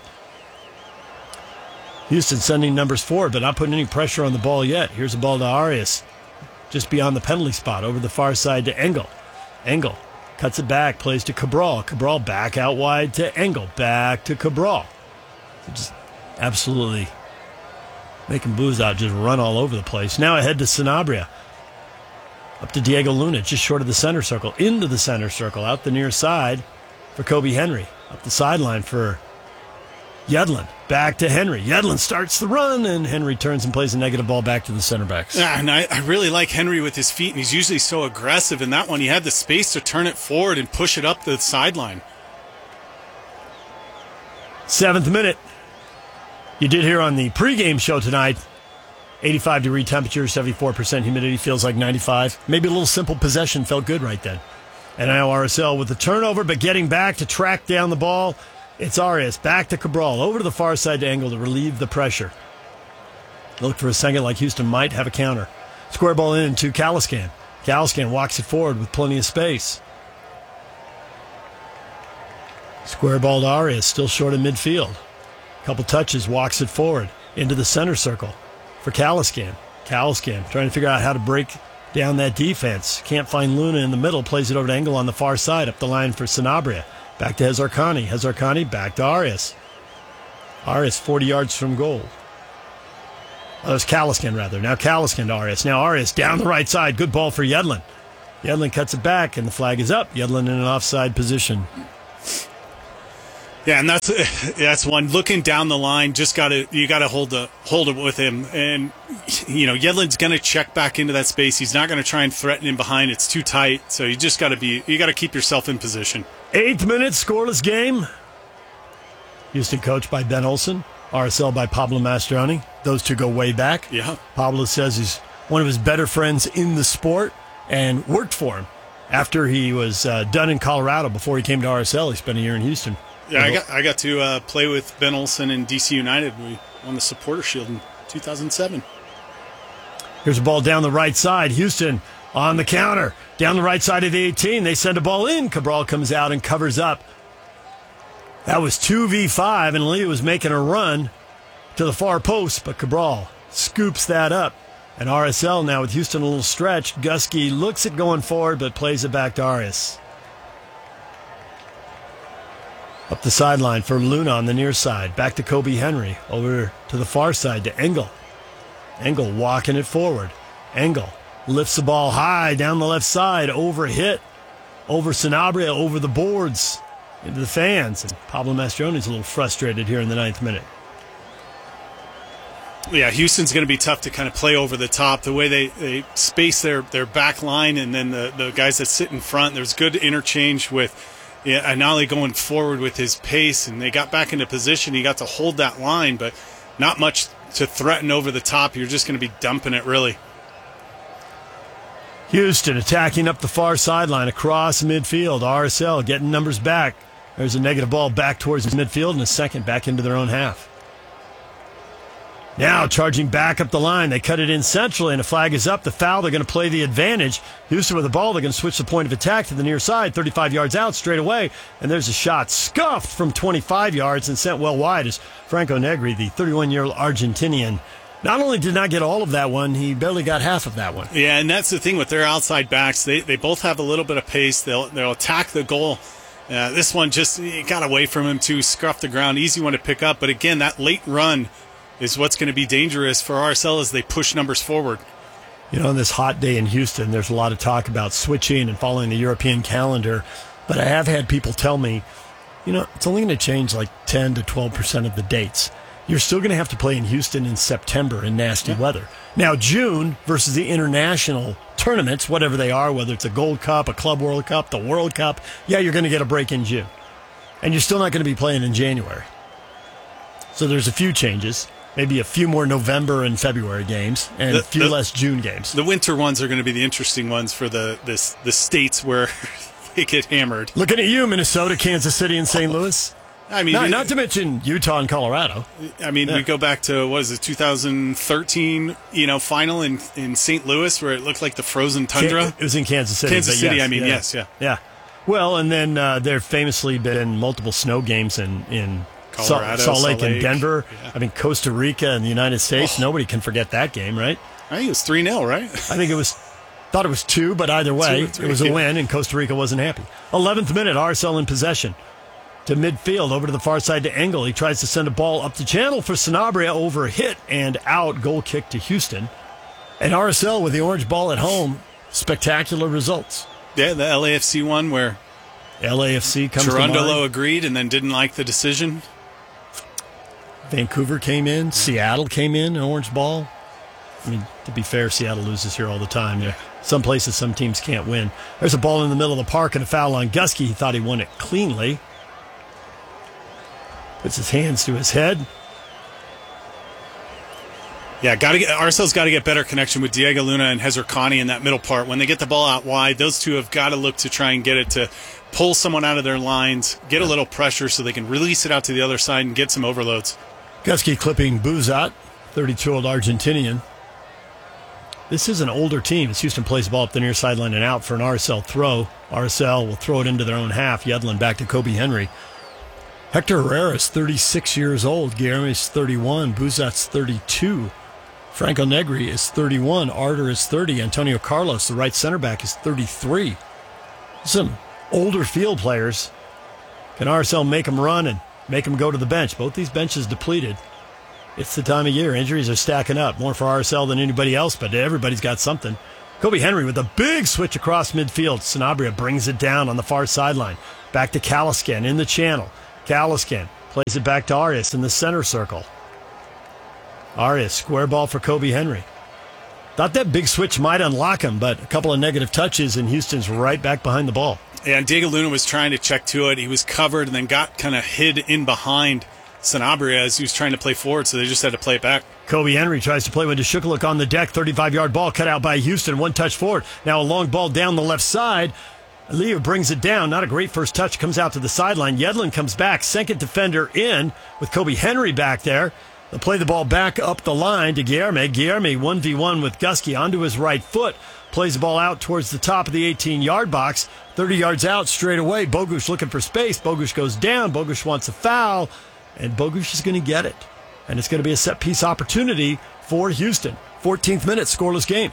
Houston sending numbers forward, but not putting any pressure on the ball yet. Here's a ball to Arias, just beyond the penalty spot, over the far side to Engel. Engel cuts it back, plays to Cabral. Cabral back out wide to Engel, back to Cabral. Just absolutely making Buzat just run all over the place. Now ahead to Sanabria. Up to Diego Luna, just short of the center circle. Into the center circle, out the near side for Kobe Henry. Up the sideline for Yedlin. Back to Henry. Yedlin starts the run, and Henry turns and plays a negative ball back to the center backs. Yeah, and I, I really like Henry with his feet, and he's usually so aggressive. In that one, he had the space to turn it forward and push it up the sideline. Seventh minute. You did hear on the pregame show tonight, eighty-five degree temperature, seventy-four percent humidity, feels like ninety-five. Maybe a little simple possession felt good right then. And now R S L with the turnover, but getting back to track down the ball. It's Arias back to Cabral, over to the far side to Engel to relieve the pressure. Look for a second like Houston might have a counter. Square ball in to Caliscan. Caliscan walks it forward with plenty of space. Square ball to Arias, still short of midfield. Couple touches, walks it forward into the center circle for Caliscan. Caliscan trying to figure out how to break down that defense. Can't find Luna in the middle. Plays it over to Engel on the far side. Up the line for Sanabria. Back to Hezarkani. Hezarkani back to Arias. Arias forty yards from goal. Oh, it was Caliscan, rather. Now Caliscan to Arias. Now Arias down the right side. Good ball for Yedlin. Yedlin cuts it back, and the flag is up. Yedlin in an offside position. Yeah, and that's that's one. Looking down the line, just got to you got to hold the hold it with him, and you know Yedlin's going to check back into that space. He's not going to try and threaten him behind. It's too tight, so you just got to be you got to keep yourself in position. Eighth minute, scoreless game. Houston coached by Ben Olsen, R S L by Pablo Mastroeni. Those two go way back. Yeah, Pablo says he's one of his better friends in the sport and worked for him after he was uh, done in Colorado. Before he came to R S L, he spent a year in Houston. Yeah, I got I got to uh, play with Ben Olsen in D C United. We won the Supporter Shield in two thousand seven. Here's a ball down the right side. Houston on the counter. Down the right side of the eighteen. They send a ball in. Cabral comes out and covers up. That was two v five, and Lee was making a run to the far post, but Cabral scoops that up. And R S L now with Houston a little stretch. Gusky looks at going forward, but plays it back to Arias. Up the sideline for Luna on the near side. Back to Kobe Henry. Over to the far side to Engel. Engel walking it forward. Engel lifts the ball high down the left side. Over hit. Over Sanabria. Over the boards. Into the fans. And Pablo Mastroeni's a little frustrated here in the ninth minute. Yeah, Houston's going to be tough to kind of play over the top. The way they, they space their, their back line and then the, the guys that sit in front. There's good interchange with yeah, Anali going forward with his pace, and they got back into position. He got to hold that line, but not much to threaten over the top. You're just going to be dumping it, really. Houston attacking up the far sideline across midfield. R S L getting numbers back. There's a negative ball back towards midfield and a second back into their own half. Now charging back up the line. They cut it in centrally, and a flag is up. The foul, they're going to play the advantage. Houston with the ball, they're going to switch the point of attack to the near side, thirty-five yards out straight away. And there's a shot scuffed from twenty-five yards and sent well wide as Franco Negri, the thirty-one-year-old Argentinian, not only did not get all of that one, he barely got half of that one. Yeah, and that's the thing with their outside backs. They they both have a little bit of pace. They'll, they'll attack the goal. Uh, this one just it got away from him, too, scuffed the ground. Easy one to pick up. But again, that late run is what's going to be dangerous for R S L as they push numbers forward. You know, on this hot day in Houston, there's a lot of talk about switching and following the European calendar. But I have had people tell me, you know, it's only going to change like ten to twelve percent of the dates. You're still going to have to play in Houston in September in nasty yeah. weather. Now, June versus the international tournaments, whatever they are, whether it's a Gold Cup, a Club World Cup, the World Cup, yeah, you're going to get a break in June. And you're still not going to be playing in January. So there's a few changes. Maybe a few more November and February games, and the, a few the, less June games. The winter ones are going to be the interesting ones for the this, the states where they get hammered. Looking at you, Minnesota, Kansas City, and Saint Louis. I mean, not, it, not to mention Utah and Colorado. I mean, yeah. we go back to what is it, two thousand thirteen? You know, final in, in Saint Louis where it looked like the frozen tundra. It was in Kansas City. Kansas City. Yes, I mean, yeah. yes, yeah, yeah. Well, and then uh, there famously been multiple snow games in in. Colorado, Salt, Salt Lake Salt Lake. and Denver. Yeah. I mean, Costa Rica and the United States. Oh. Nobody can forget that game, right? I think it was three nil, right? I think it was, thought it was two, but either way, it was a win, and Costa Rica wasn't happy. eleventh minute, R S L in possession. To midfield, over to the far side to Engel. He tries to send a ball up the channel for Sanabria, over hit and out. Goal kick to Houston. And R S L with the orange ball at home. Spectacular results. Yeah, the L A F C one where L A F C comes to mind. Cherundolo agreed and then didn't like the decision. Vancouver came in. Seattle came in, an orange ball. I mean, to be fair, Seattle loses here all the time. Yeah. Some places, some teams can't win. There's a ball in the middle of the park and a foul on Gusky. He thought he won it cleanly. Puts his hands to his head. Yeah, got to get R S L's got to get better connection with Diego Luna and Hezarkani in that middle part. When they get the ball out wide, those two have got to look to try and get it to pull someone out of their lines, get a little pressure so they can release it out to the other side and get some overloads. Gusky clipping Buzat. thirty-two-year-old Argentinian. This is an older team as Houston plays the ball up the near sideline and out for an R S L throw. R S L will throw it into their own half. Yedlin back to Kobe Henry. Hector Herrera is thirty-six years old. Guillermo is thirty-one. Buzat's thirty-two. Franco Negri is thirty-one. Arter is thirty. Antonio Carlos, the right center back, is thirty-three. Some older field players. Can R S L make them run and make them go to the bench? Both these benches depleted. It's the time of year. Injuries are stacking up. More for R S L than anybody else, but everybody's got something. Kobe Henry with a big switch across midfield. Sanabria brings it down on the far sideline. Back to Caliscan in the channel. Caliscan plays it back to Arias in the center circle. Arias, square ball for Kobe Henry. Thought that big switch might unlock him, but a couple of negative touches, and Houston's right back behind the ball. Yeah, and Diego Luna was trying to check to it. He was covered and then got kind of hid in behind Sanabria as he was trying to play forward, so they just had to play it back. Kobe Henry tries to play with Deshukalik on the deck. thirty-five-yard ball cut out by Houston. One touch forward. Now a long ball down the left side. Leo brings it down. Not a great first touch. Comes out to the sideline. Yedlin comes back. Second defender in with Kobe Henry back there. They'll play the ball back up the line to Guillermo. Guillermo one v one with Gusky onto his right foot. Plays the ball out towards the top of the eighteen-yard box. thirty yards out straight away. Bogusz looking for space. Bogusz goes down. Bogusz wants a foul. And Bogusz is going to get it. And it's going to be a set-piece opportunity for Houston. fourteenth minute, scoreless game.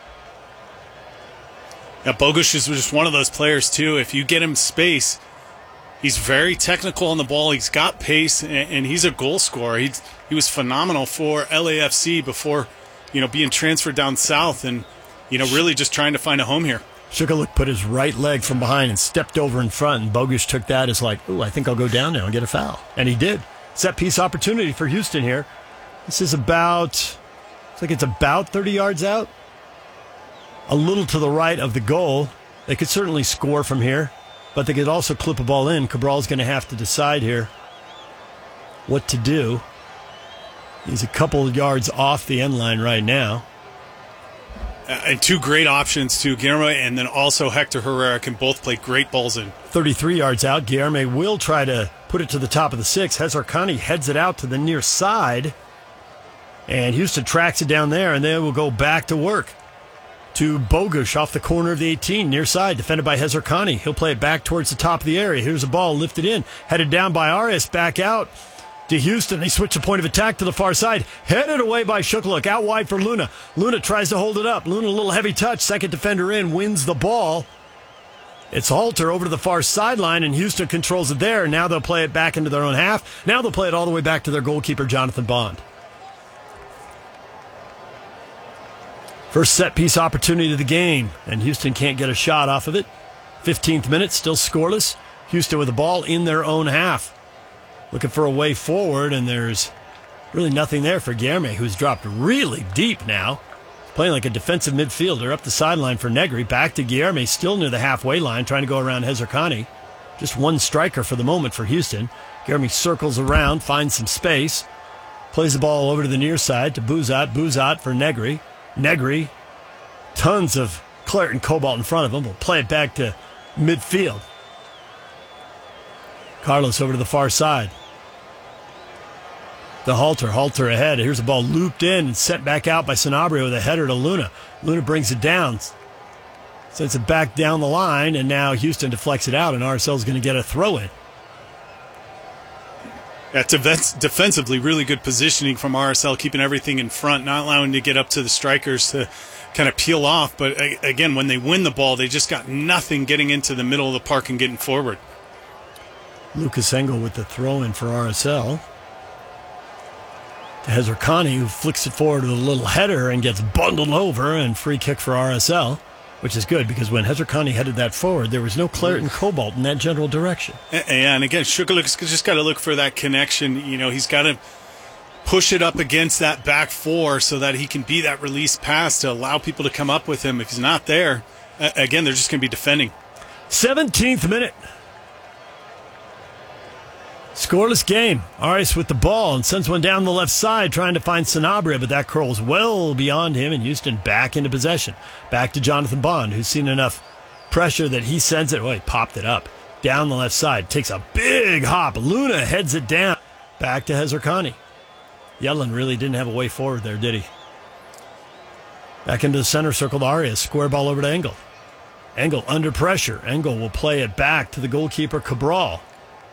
Yeah, Bogusz is just one of those players, too. If you get him space, he's very technical on the ball. He's got pace, and, and he's a goal scorer. He he was phenomenal for L A F C before, you know, being transferred down south and, you know, really just trying to find a home here. Shukaluk put his right leg from behind and stepped over in front, and Bogusz took that as like, ooh, I think I'll go down now and get a foul. And he did. Set-piece opportunity for Houston here. This is about, looks like it's about thirty yards out. A little to the right of the goal. They could certainly score from here, but they could also clip a ball in. Cabral's going to have to decide here what to do. He's a couple of yards off the end line right now. Uh, and two great options, too. Guillermo and then also Hector Herrera can both play great balls in. thirty-three yards out. Guillermo will try to put it to the top of the six. Hezarkhani heads it out to the near side. And Houston tracks it down there, and they will go back to work. To Bogusz off the corner of the eighteen, near side, defended by Hezarkhani. He'll play it back towards the top of the area. Here's a ball lifted in, headed down by Arias, back out to Houston. They switch the point of attack to the far side. Headed away by Shukaluk. Out wide for Luna. Luna tries to hold it up. Luna, a little heavy touch. Second defender in, wins the ball. It's Halter over to the far sideline, and Houston controls it there. Now they'll play it back into their own half. Now they'll play it all the way back to their goalkeeper, Jonathan Bond. First set-piece opportunity of the game, and Houston can't get a shot off of it. fifteenth minute, still scoreless. Houston with the ball in their own half. Looking for a way forward, and there's really nothing there for Guillermo, who's dropped really deep now. Playing like a defensive midfielder up the sideline for Negri. Back to Guillermo, still near the halfway line, trying to go around Hezarkhani. Just one striker for the moment for Houston. Guillermo circles around, finds some space. Plays the ball over to the near side to Buzat. Buzat for Negri. Negri, tons of Claret and Cobalt in front of him. We'll play it back to midfield. Carlos over to the far side. The Halter, Halter ahead. Here's the ball looped in and sent back out by Sanabria with a header to Luna. Luna brings it down. Sends it back down the line, and now Houston deflects it out, and R S L is going to get a throw in. Yeah, def- defensively, really good positioning from R S L, keeping everything in front, not allowing to get up to the strikers to kind of peel off. But again, when they win the ball, they just got nothing getting into the middle of the park and getting forward. Lucas Engel with the throw in for R S L. To Hezarkhani, who flicks it forward with a little header and gets bundled over, and free kick for R S L, which is good because when Hezarkhani headed that forward, there was no Claret and Cobalt in that general direction. Yeah, and again, Shukaluk's just got to look for that connection. You know, he's got to push it up against that back four so that he can be that release pass to allow people to come up with him. If he's not there, again, they're just going to be defending. seventeenth minute. Scoreless game. Arias with the ball and sends one down the left side trying to find Sanabria, but that curls well beyond him, and Houston back into possession. Back to Jonathan Bond, who's seen enough pressure that he sends it. Oh, he popped it up. Down the left side. Takes a big hop. Luna heads it down. Back to Hezarkhani. Yedlin really didn't have a way forward there, did he? Back into the center circle to Arias. Square ball over to Engel. Engel under pressure. Engel will play it back to the goalkeeper, Cabral.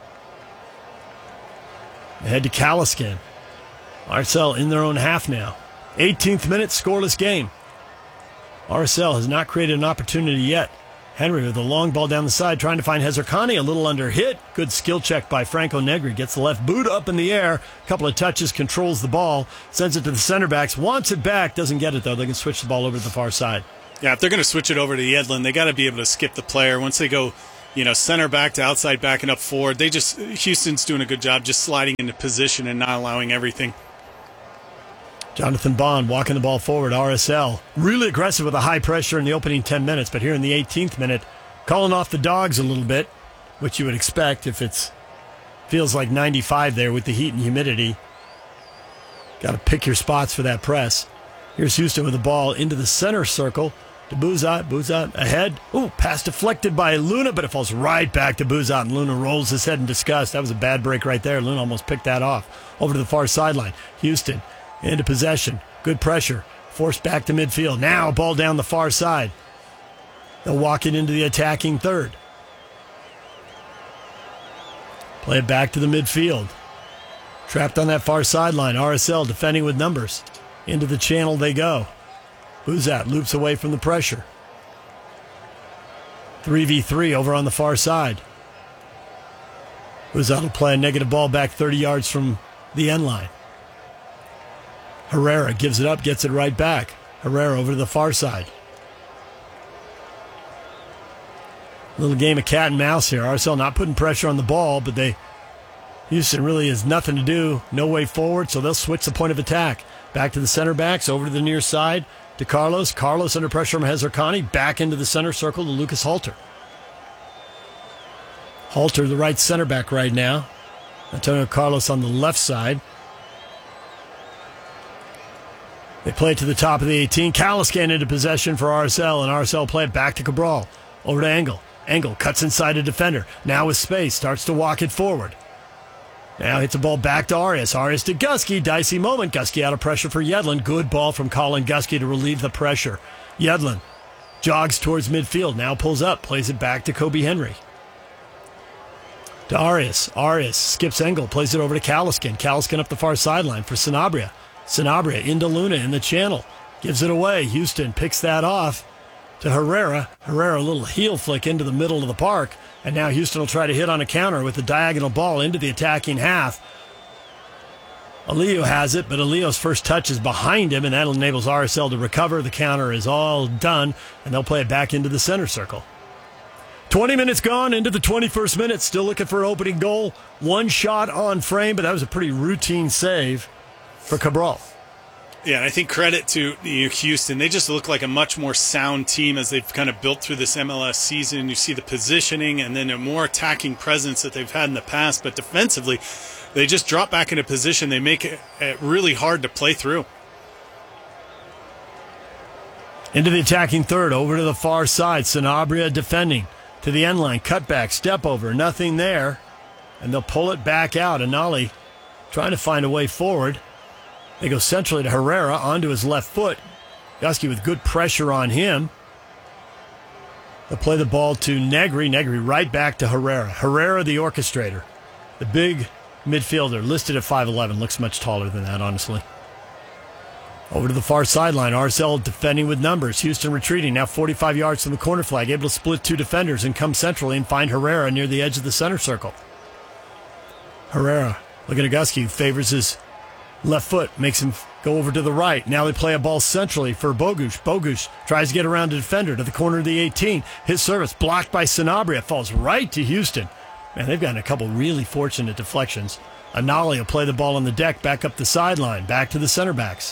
Ahead to Caliscan. R S L in their own half now. eighteenth minute, scoreless game. R S L has not created an opportunity yet. Henry with a long ball down the side, trying to find Hezarkhani, a little under hit. Good skill check by Franco Negri. Gets the left boot up in the air. A couple of touches, controls the ball, sends it to the center backs, wants it back, doesn't get it though. They can switch the ball over to the far side. Yeah, if they're going to switch it over to Yedlin, they got to be able to skip the player. Once they go, you know, center back to outside back and up forward, they just, Houston's doing a good job just sliding into position and not allowing everything. Jonathan Bond walking the ball forward, R S L. Really aggressive with a high pressure in the opening ten minutes, but here in the eighteenth minute, calling off the dogs a little bit, which you would expect if it's feels like ninety-five there with the heat and humidity. Got to pick your spots for that press. Here's Houston with the ball into the center circle to Buzat. Buzat ahead. Ooh, pass deflected by Luna, but it falls right back to Buzat, and Luna rolls his head in disgust. That was a bad break right there. Luna almost picked that off. Over to the far sideline. Houston into possession. Good pressure. Forced back to midfield. Now ball down the far side. They'll walk it into the attacking third. Play it back to the midfield. Trapped on that far sideline. R S L defending with numbers. Into the channel they go. Buzat loops away from the pressure. three v three over on the far side. Buzat will play a negative ball back thirty yards from the end line. Herrera gives it up, gets it right back. Herrera over to the far side. Little game of cat and mouse here. R S L not putting pressure on the ball, but they Houston really has nothing to do. No way forward, so they'll switch the point of attack. Back to the center backs, over to the near side to Carlos. Carlos under pressure from Hezarkhani. Back into the center circle to Lucas Halter. Halter, the right center back right now. Antonio Carlos on the left side. They play it to the top of the eighteen. Caliscan into possession for R S L, and R S L play it back to Cabral. Over to Engel. Engel cuts inside a defender. Now with space, starts to walk it forward. Now hits the ball back to Arias. Arias to Gusky. Dicey moment. Gusky out of pressure for Yedlin. Good ball from Colin Gusky to relieve the pressure. Yedlin jogs towards midfield. Now pulls up. Plays it back to Kobe Henry. To Arias. Arias skips Engel. Plays it over to Caliscan. Caliscan up the far sideline for Sanabria. Sanabria into Luna in the channel. Gives it away. Houston picks that off to Herrera. Herrera a little heel flick into the middle of the park. And now Houston will try to hit on a counter with the diagonal ball into the attacking half. Alio has it, but Alio's first touch is behind him, and that enables R S L to recover. The counter is all done, and they'll play it back into the center circle. twenty minutes gone into the twenty-first minute. Still looking for an opening goal. One shot on frame, but that was a pretty routine save for Cabral. Yeah, and I think credit to you know, Houston. They just look like a much more sound team as they've kind of built through this M L S season. You see the positioning and then a more attacking presence that they've had in the past. But defensively, they just drop back into position. They make it really hard to play through. Into the attacking third, over to the far side. Sanabria defending to the end line. Cutback, step over, nothing there. And they'll pull it back out. Anali trying to find a way forward. They go centrally to Herrera onto his left foot. Gusky with good pressure on him. They'll play the ball to Negri. Negri right back to Herrera. Herrera, the orchestrator. The big midfielder, listed at five eleven. Looks much taller than that, honestly. Over to the far sideline. R S L defending with numbers. Houston retreating. Now forty-five yards from the corner flag. Able to split two defenders and come centrally and find Herrera near the edge of the center circle. Herrera looking at Gusky, who favors his left foot, makes him go over to the right. Now they play a ball centrally for Bogusz. Bogusz tries to get around the defender to the corner of the eighteen. His service blocked by Sanabria. Falls right to Houston. Man, they've gotten a couple really fortunate deflections. Anali will play the ball on the deck, back up the sideline, back to the center backs.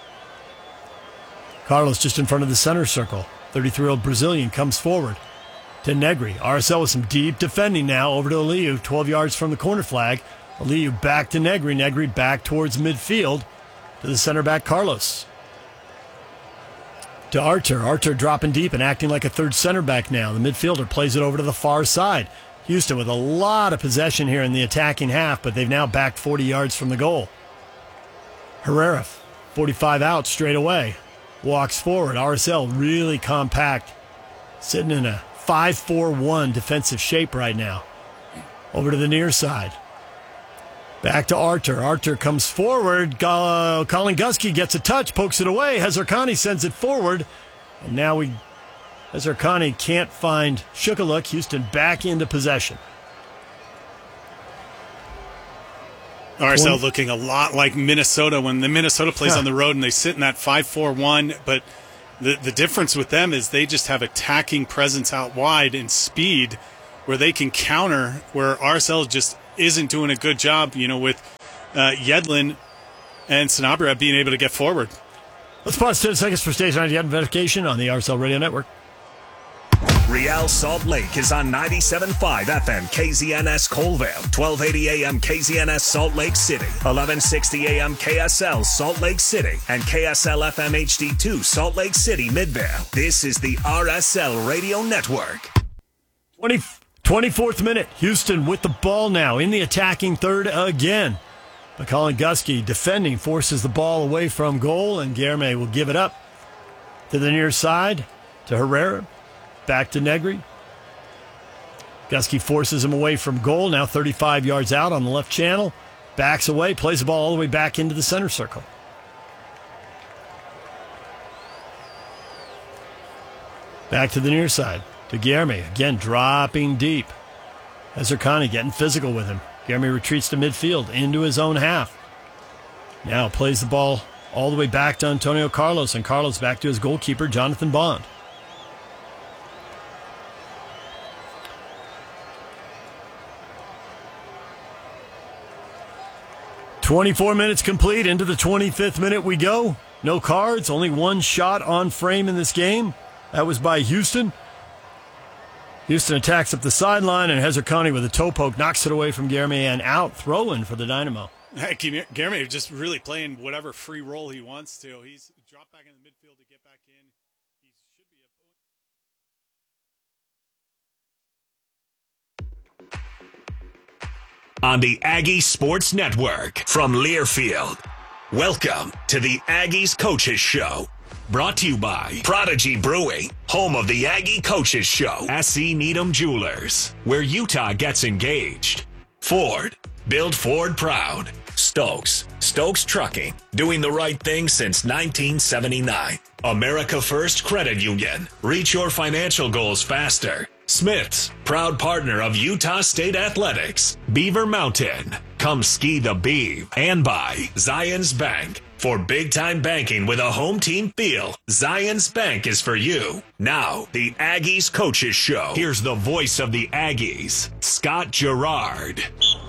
Carlos just in front of the center circle. thirty-three-year-old Brazilian comes forward to Negri. R S L with some deep defending now. Over to Aliu, twelve yards from the corner flag. Aliu back to Negri. Negri back towards midfield to the center back, Carlos. To Artur. Artur dropping deep and acting like a third center back now. The midfielder plays it over to the far side. Houston with a lot of possession here in the attacking half, but they've now backed forty yards from the goal. Herrera, forty-five out straight away. Walks forward. R S L really compact. Sitting in a five four one defensive shape right now. Over to the near side. Back to Artur. Artur comes forward. Go- Colin Gusky gets a touch, pokes it away. Hezarkhani sends it forward. And now we, Hezarkhani can't find Shukaluk. Houston back into possession. R S L looking a lot like Minnesota when the Minnesota plays on the road and they sit in that five four one, but the the difference with them is they just have attacking presence out wide and speed where they can counter, where R S L just isn't doing a good job, you know, with uh, Yedlin and Sanabria being able to get forward. Let's pause ten seconds for station identification on the R S L Radio Network. Real Salt Lake is on ninety-seven point five F M K Z N S Colville, twelve eighty A M K Z N S Salt Lake City, eleven sixty A M K S L Salt Lake City, and K S L F M H D two Salt Lake City Midvale. This is the R S L Radio Network. twenty, twenty-fourth minute. Houston with the ball now in the attacking third again. But Colin Gusky defending forces the ball away from goal, and Guilherme will give it up to the near side to Herrera. Back to Negri. Gusky forces him away from goal, now thirty-five yards out on the left channel. Backs away, plays the ball all the way back into the center circle. Back to the near side, to Guilherme. Again, dropping deep. Hezarkhani getting physical with him. Guilherme retreats to midfield, into his own half. Now plays the ball all the way back to Antonio Carlos, and Carlos back to his goalkeeper, Jonathan Bond. twenty-four minutes complete. Into the twenty-fifth minute we go. No cards. Only one shot on frame in this game. That was by Houston. Houston attacks up the sideline, and Hezarkhani with a toe poke knocks it away from Guilherme and out. Throw-in for the Dynamo. Hey, Guilherme just really playing whatever free role he wants to. He's dropped back in the midfield to get back in. He should be a... On the Aggie Sports Network from Learfield. Welcome to the Aggies Coaches Show. Brought to you by Prodigy Brewing, home of the Aggie Coaches Show. S C Needham Jewelers, where Utah gets engaged. Ford, build Ford proud. Stokes, Stokes Trucking, doing the right thing since nineteen seventy-nine. America First Credit Union, reach your financial goals faster. Smith's, proud partner of Utah State Athletics. Beaver Mountain, come ski the Beav. And by Zions Bank. For big-time banking with a home team feel, Zions Bank is for you. Now, the Aggies Coaches Show. Here's the voice of the Aggies, Scott Gerard.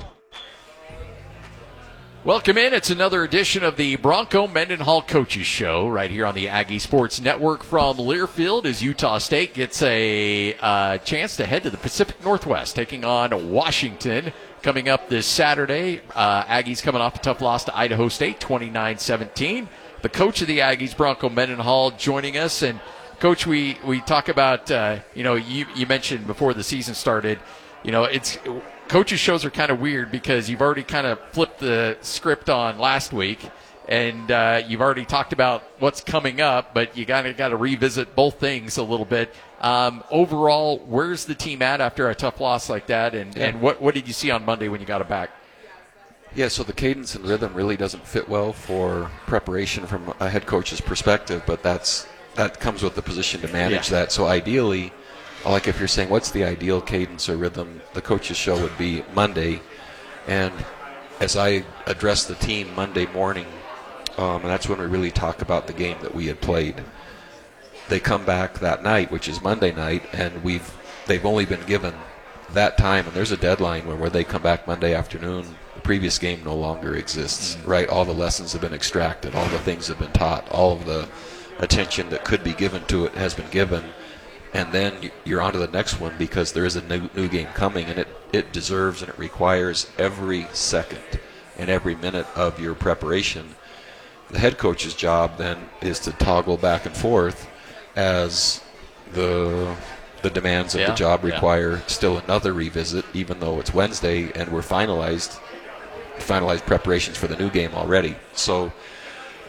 Welcome in. It's another edition of the Bronco Mendenhall Coaches Show right here on the Aggie Sports Network from Learfield as Utah State gets a uh, chance to head to the Pacific Northwest, taking on Washington coming up this Saturday. Uh, Aggies coming off a tough loss to Idaho State, twenty-nine seventeen. The coach of the Aggies, Bronco Mendenhall, joining us. And, Coach, we, we talk about, uh, you know, you, you mentioned before the season started, you know, it's – coaches shows are kind of weird because you've already kind of flipped the script on last week, and uh, you've already talked about what's coming up, but you got to got to revisit both things a little bit. Um, overall, where's the team at after a tough loss like that, and, yeah. and what what did you see on Monday when you got it back? Yeah, so the cadence and rhythm really doesn't fit well for preparation from a head coach's perspective, but that's that comes with the position to manage yeah. that. So ideally, like if you're saying what's the ideal cadence or rhythm, the coach's show would be Monday. And as I address the team Monday morning, um, and that's when we really talk about the game that we had played, they come back that night, which is Monday night, and we've they've only been given that time, and there's a deadline where, where they come back Monday afternoon. The previous game no longer exists, mm-hmm. right? All the lessons have been extracted, all the things have been taught, all of the attention that could be given to it has been given. And then you're on to the next one because there is a new, new game coming, and it, it deserves and it requires every second and every minute of your preparation. The head coach's job then is to toggle back and forth as the the demands of yeah, the job require yeah. still another revisit, even though it's Wednesday and we're finalized finalized preparations for the new game already. So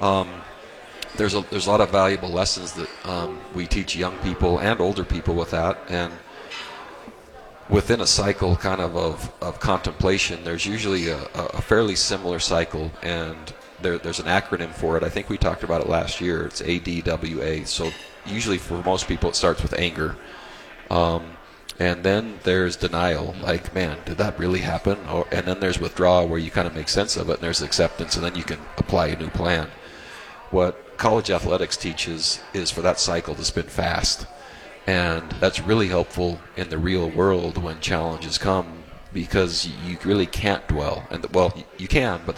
Um, there's a there's a lot of valuable lessons that um, we teach young people and older people with that, and within a cycle kind of of, of contemplation, there's usually a, a fairly similar cycle, and there, there's an acronym for it. I think we talked about it last year. It's A D W A. So usually for most people it starts with anger. Um, and then there's denial, like, man, did that really happen? Or, and then there's withdrawal, where you kind of make sense of it, and there's acceptance, and then you can apply a new plan. What college athletics teaches is for that cycle to spin fast. And that's really helpful in the real world when challenges come, because you really can't dwell. And well, you can, but